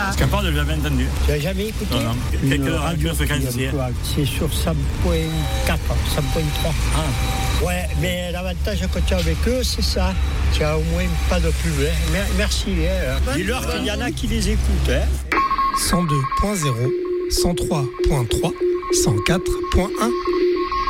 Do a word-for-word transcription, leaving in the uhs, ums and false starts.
Parce qu'à part, je l'ai jamais entendu. Tu n'as jamais écouté? Non, non. Quelques radios fréquenciées. C'est sur cent point quatre, cent point trois. Ah. Ouais, mais l'avantage quand tu es avec eux, c'est ça. Tu as au moins pas de pub. Hein. Merci. Hein. Dis-leur qu'il y en a qui les écoutent. Hein. cent deux point zéro, cent trois point trois, cent quatre point un.